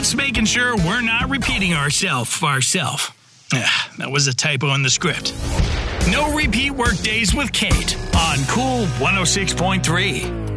Kate's making sure we're not repeating ourselves. That was a typo in the script. No repeat work days with Kate on Cool 106.3.